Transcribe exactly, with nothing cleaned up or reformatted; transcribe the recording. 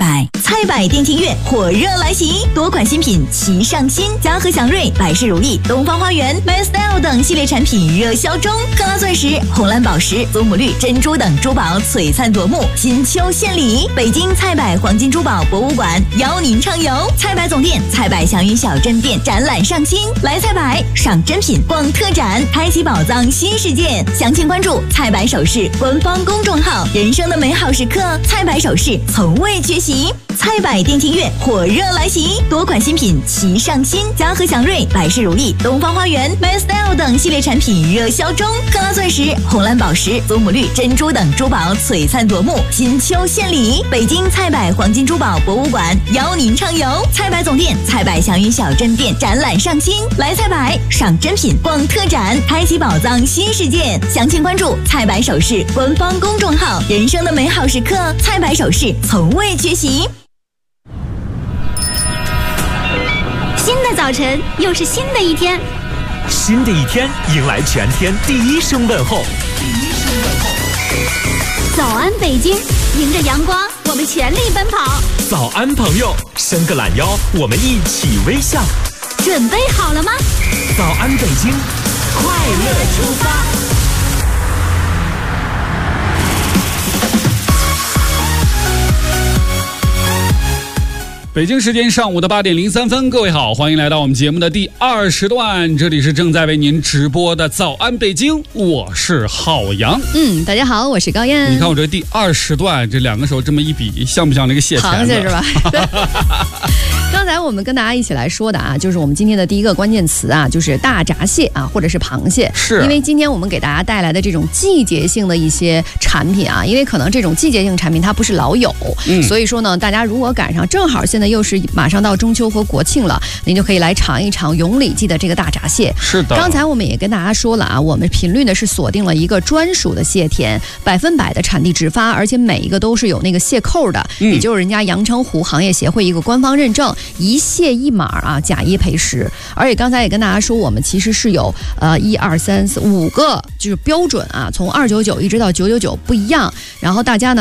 百，菜百店庆月火热来袭，多款新品齐上新，嘉禾祥瑞、百事如意、东方花园、My Style 等系列产品热销中，克拉钻石、红蓝宝石、祖母绿、珍珠等珠宝璀璨夺目，金秋献礼。北京菜百黄金珠宝博物馆邀您畅游菜百总店、菜百祥云小镇店展览上新，来菜百赏珍品、逛特展，开启宝藏新世界。详情关注菜百首饰官方公众号。人生的美好时刻，菜百首饰从未缺席。菜百店庆月火热来袭，多款新品齐上新，嘉禾祥瑞、百事如意、东方花园、My Style 等系列产品热销中，克拉钻石、红蓝宝石、祖母绿、珍珠等珠宝璀璨夺目，金秋献礼。北京菜百黄金珠宝博物馆邀您畅游菜百总店、菜百祥云小镇店展览上新，来菜百赏珍品、逛特展，开启宝藏新世界。详情关注菜百首饰官方公众号。人生的美好时刻，菜百首饰从未缺席。 新的早晨，又是新的一天。 新的一天，迎来全天第一声问候。第一声问候。 早安，北京！迎着阳光，我们全力奔跑。 早安，朋友！伸个懒腰，我们一起微笑。 准备好了吗？ 早安，北京！快乐出发！ 北京时间上午的八点零三分，各位好，欢迎来到我们节目的第二十段，这里是正在为您直播的早安北京，我是郝阳。 嗯，大家好，我是高燕。 你看我这第二十段，这两个手这么一比，像不像那个蟹钳子？ 螃蟹是吧？刚才我们跟大家一起来说的啊，就是我们今天的第一个关键词啊，就是大闸蟹啊，或者是螃蟹。 是， 因为今天我们给大家带来的这种季节性的一些产品啊，因为可能这种季节性产品它不是老有，嗯、所以说呢，大家如果赶上正好现在又是马上到中秋和国庆了，您就可以来尝一尝永礼记的这个大闸蟹。 是的， 刚才我们也跟大家说了啊，我们频率呢是锁定了一个专属的蟹田，百分百的产地直发，而且每一个都是有那个蟹扣的，嗯、也就是人家阳澄湖行业协会一个官方认证，一蟹一码啊，假一赔十。而且刚才也跟大家说，我们其实是有呃一二三四五个就是标准啊，从二九九一直到九九九不一样。然后大家呢。